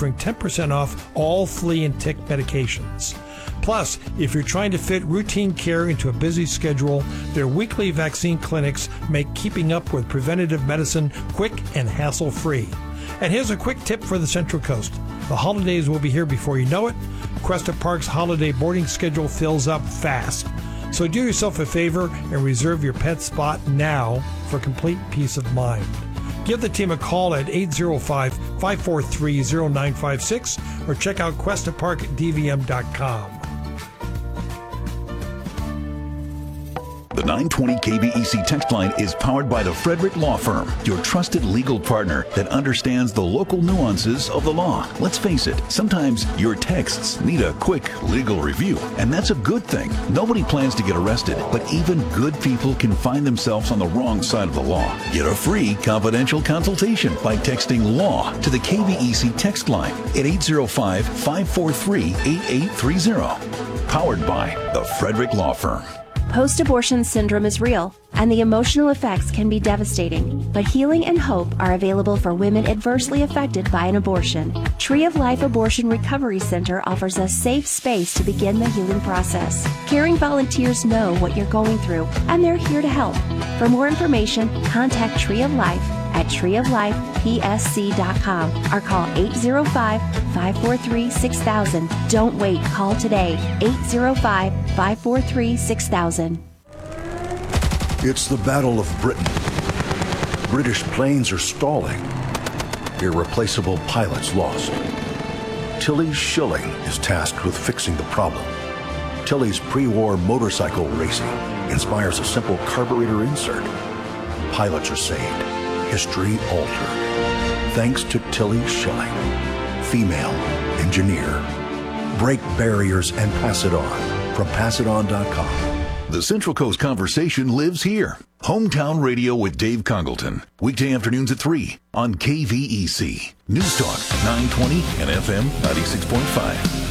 offering 10% off all flea and tick medications. Plus, if you're trying to fit routine care into a busy schedule, their weekly vaccine clinics make keeping up with preventative medicine quick and hassle-free. And here's a quick tip for the Central Coast. The holidays will be here before you know it. Cuesta Park's holiday boarding schedule fills up fast. So do yourself a favor and reserve your pet spot now for complete peace of mind. Give the team a call at 805-543-0956 or check out QuestaParkDVM.com. The 920 KVEC text line is powered by the Frederick Law Firm, your trusted legal partner that understands the local nuances of the law. Let's face it, sometimes your texts need a quick legal review, and that's a good thing. Nobody plans to get arrested, but even good people can find themselves on the wrong side of the law. Get a free confidential consultation by texting LAW to the KVEC text line at 805-543-8830. Powered by the Frederick Law Firm. Post-abortion syndrome is real, and the emotional effects can be devastating. But healing and hope are available for women adversely affected by an abortion. Tree of Life Abortion Recovery Center offers a safe space to begin the healing process. Caring volunteers know what you're going through, and they're here to help. For more information, contact Tree of Life at treeoflifepsc.com or call 805-543-6000. Don't wait. Call today. 805-543-6000. It's the Battle of Britain. British planes are stalling. Irreplaceable pilots lost. Tilly Schilling is tasked with fixing the problem. Tilly's pre-war motorcycle racing inspires a simple carburetor insert. Pilots are saved. History altered. Thanks to Tilly Schilling, female engineer. Break barriers and pass it on from passiton.com. The Central Coast conversation lives here. Hometown Radio with Dave Congleton. Weekday afternoons at 3 on KVEC. News Talk 920 and FM 96.5.